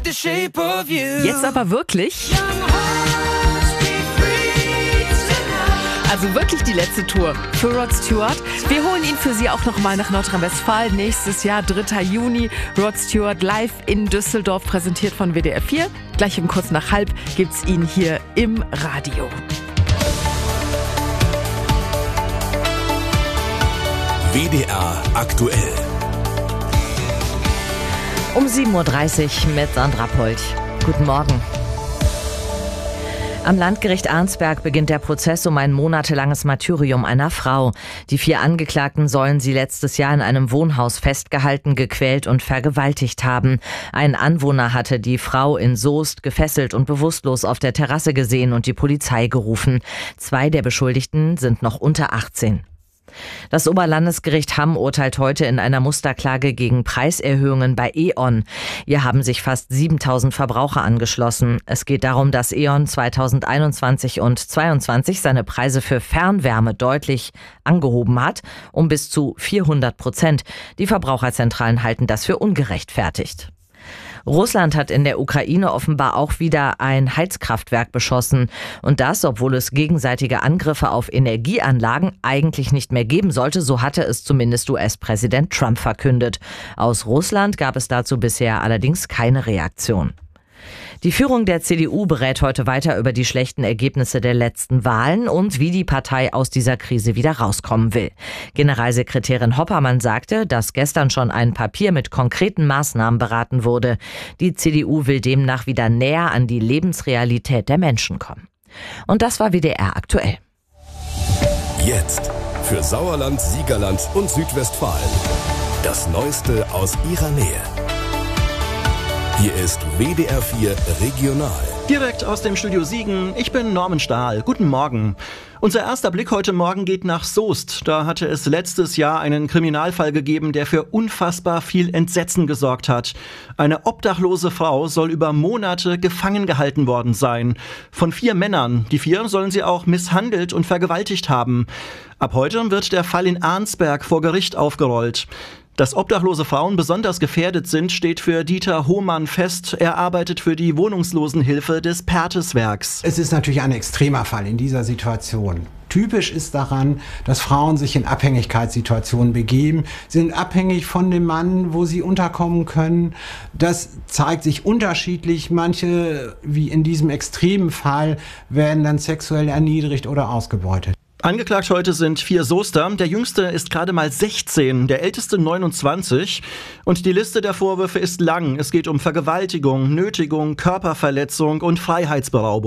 Jetzt aber wirklich? Also wirklich die letzte Tour für Rod Stewart. Wir holen ihn für Sie auch nochmal nach Nordrhein-Westfalen. Nächstes Jahr, 3. Juni. Rod Stewart live in Düsseldorf, präsentiert von WDR 4. Gleich um kurz nach halb gibt's ihn hier im Radio. WDR aktuell. Um 7.30 Uhr mit Sandra Polt. Guten Morgen. Am Landgericht Arnsberg beginnt der Prozess um ein monatelanges Martyrium einer Frau. Die 4 Angeklagten sollen sie letztes Jahr in einem Wohnhaus festgehalten, gequält und vergewaltigt haben. Ein Anwohner hatte die Frau in Soest gefesselt und bewusstlos auf der Terrasse gesehen und die Polizei gerufen. 2 der Beschuldigten sind noch unter 18. Das Oberlandesgericht Hamm urteilt heute in einer Musterklage gegen Preiserhöhungen bei E.ON. Hier haben sich fast 7.000 Verbraucher angeschlossen. Es geht darum, dass E.ON 2021 und 2022 seine Preise für Fernwärme deutlich angehoben hat, um bis zu 400%. Die Verbraucherzentralen halten das für ungerechtfertigt. Russland hat in der Ukraine offenbar auch wieder ein Heizkraftwerk beschossen. Und das, obwohl es gegenseitige Angriffe auf Energieanlagen eigentlich nicht mehr geben sollte, so hatte es zumindest US-Präsident Trump verkündet. Aus Russland gab es dazu bisher allerdings keine Reaktion. Die Führung der CDU berät heute weiter über die schlechten Ergebnisse der letzten Wahlen und wie die Partei aus dieser Krise wieder rauskommen will. Generalsekretärin Hoppermann sagte, dass gestern schon ein Papier mit konkreten Maßnahmen beraten wurde. Die CDU will demnach wieder näher an die Lebensrealität der Menschen kommen. Und das war WDR aktuell. Jetzt für Sauerland, Siegerland und Südwestfalen. Das Neueste aus ihrer Nähe. Hier ist WDR 4 Regional. Direkt aus dem Studio Siegen, ich bin Norman Stahl. Guten Morgen. Unser erster Blick heute Morgen geht nach Soest. Da hatte es letztes Jahr einen Kriminalfall gegeben, der für unfassbar viel Entsetzen gesorgt hat. Eine obdachlose Frau soll über Monate gefangen gehalten worden sein. Von 4 Männern. Die 4 sollen sie auch misshandelt und vergewaltigt haben. Ab heute wird der Fall in Arnsberg vor Gericht aufgerollt. Dass obdachlose Frauen besonders gefährdet sind, steht für Dieter Hohmann fest. Er arbeitet für die Wohnungslosenhilfe des Perthes-Werks. Es ist natürlich ein extremer Fall in dieser Situation. Typisch ist daran, dass Frauen sich in Abhängigkeitssituationen begeben, sind abhängig von dem Mann, wo sie unterkommen können. Das zeigt sich unterschiedlich. Manche, wie in diesem extremen Fall, werden dann sexuell erniedrigt oder ausgebeutet. Angeklagt heute sind 4 Soester. Der jüngste ist gerade mal 16, der älteste 29. Und die Liste der Vorwürfe ist lang. Es geht um Vergewaltigung, Nötigung, Körperverletzung und Freiheitsberaubung.